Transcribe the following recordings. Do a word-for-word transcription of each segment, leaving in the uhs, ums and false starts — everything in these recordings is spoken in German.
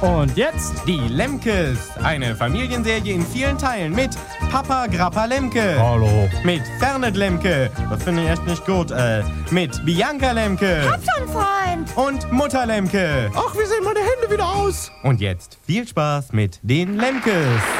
Und jetzt Die Lemkes, eine Familienserie in vielen Teilen mit Papa Grappa Lemke. Hallo. Mit Fernet Lemke, das finde ich echt nicht gut, äh, mit Bianca Lemke. Hab schon, Freund. Und Mutter Lemke. Ach, wie sehen meine Hände wieder aus? Und jetzt viel Spaß mit den Lemkes.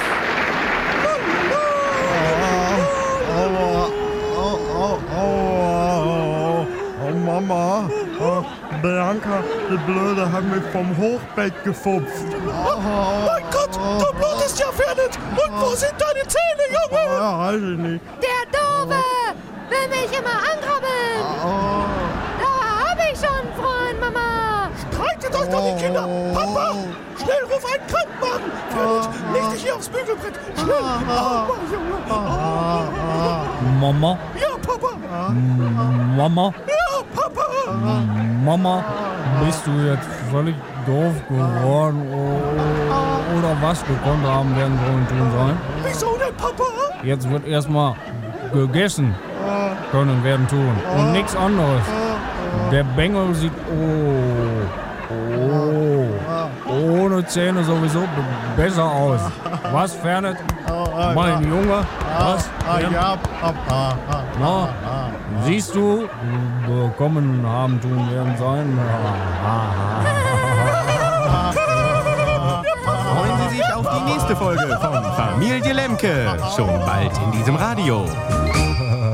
Aua, au, au, au, oh, Mama. Oh, Bianca, die Blöde hat mich vom Hochbett gefupft. Oh, mein Gott, du blutest ja, Fernet. Und wo sind deine Zähne, Junge? Ja, weiß ich nicht. Der Doofe will mich immer ankrabbeln. Oh, Da hab ich schon, Freund, Mama. streitet euch doch die Kinder. Papa, schnell ruf einen Krankenwagen. Fernet, leg dich hier aufs Bügelbrett. Schnell. Oh, Junge. Oh. Mama? Ja, Papa. Mama? Ja, Papa. Mama? Bist du jetzt völlig doof geworden? O- Oder was gekonnt haben werden sollen tun sein? Wieso denn, Papa? Jetzt wird erstmal gegessen können werden tun. Und nichts anderes. Der Bengel sieht oh, oh, ohne Zähne sowieso b- besser aus. Was, Fernet? Mein Junge? Was? Ja, Papa. Na, siehst du, bekommen haben tun werden sein. Freuen Sie sich auf die nächste Folge von Familie Lemke. Schon bald in diesem Radio.